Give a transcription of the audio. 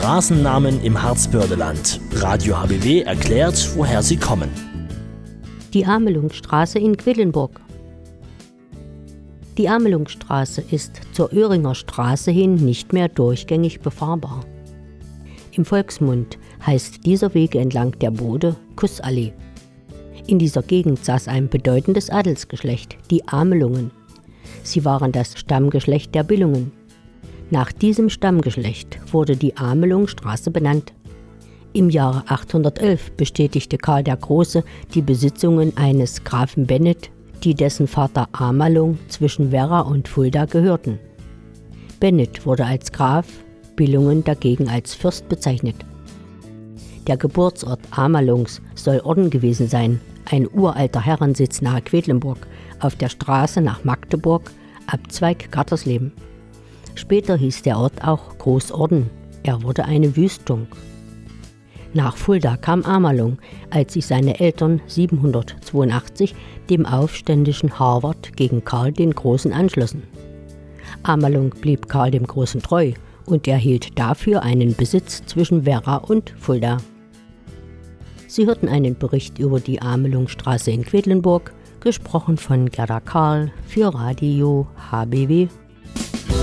Straßennamen im Harzbördeland. Radio HBW erklärt, woher sie kommen. Die Amelungstraße in Quedlinburg. Die Amelungstraße ist zur Öhringer Straße hin nicht mehr durchgängig befahrbar. Im Volksmund heißt dieser Weg entlang der Bode Kussallee. In dieser Gegend saß ein bedeutendes Adelsgeschlecht, die Amelungen. Sie waren das Stammgeschlecht der Billungen. Nach diesem Stammgeschlecht wurde die Amelungstraße benannt. Im Jahre 811 bestätigte Karl der Große die Besitzungen eines Grafen Bennet, die dessen Vater Amalung zwischen Werra und Fulda gehörten. Bennet wurde als Graf, Billungen dagegen als Fürst bezeichnet. Der Geburtsort Amalungs soll Orden gewesen sein, ein uralter Herrensitz nahe Quedlinburg, auf der Straße nach Magdeburg, Abzweig Gattersleben. Später hieß der Ort auch Großorden, er wurde eine Wüstung. Nach Fulda kam Amalung, als sich seine Eltern 782 dem aufständischen Harvard gegen Karl den Großen anschlossen. Amalung blieb Karl dem Großen treu und erhielt dafür einen Besitz zwischen Werra und Fulda. Sie hörten einen Bericht über die Amelungstraße in Quedlinburg, gesprochen von Gerda Karl für Radio HBW.